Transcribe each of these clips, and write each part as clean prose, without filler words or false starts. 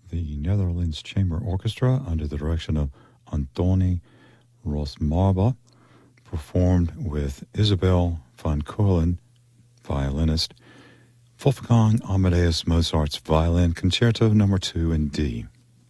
The Netherlands Chamber Orchestra, under the direction of Antoni Rosmarba, performed with Isabel van Keulen, violinist, Wolfgang Amadeus Mozart's Violin Concerto No. 2 in D.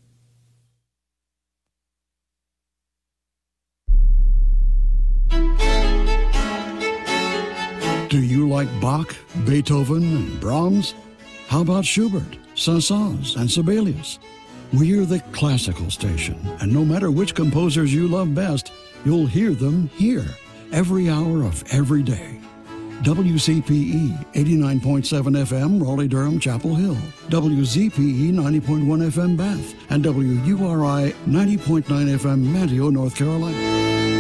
Do you like Bach, Beethoven, and Brahms? How about Schubert, Saint-Saëns, and Sibelius? We're the classical station, and no matter which composers you love best, you'll hear them here, every hour of every day. WCPE 89.7 FM, Raleigh-Durham, Chapel Hill. WZPE 90.1 FM, Bath. And WURI 90.9 FM, Manteo, North Carolina.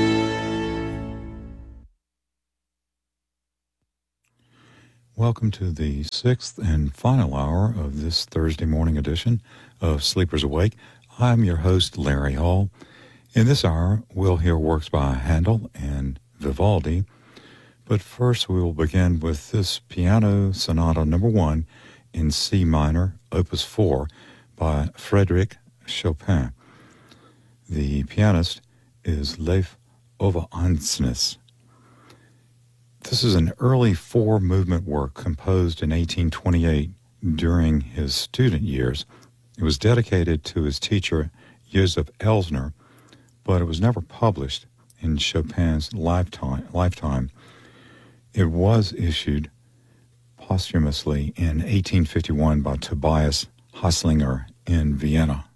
Welcome to the sixth and final hour of this Thursday morning edition of Sleepers Awake. I'm your host, Larry Hall. In this hour, we'll hear works by Handel and Vivaldi. But first, we will begin with this Piano Sonata No. 1 in C minor, Opus 4, by Frédéric Chopin. The pianist is Leif Ove Andsnes. This is an early four-movement work composed in 1828 during his student years. It was dedicated to his teacher, Joseph Elsner, but it was never published in Chopin's lifetime. It was issued posthumously in 1851 by Tobias Haslinger in Vienna.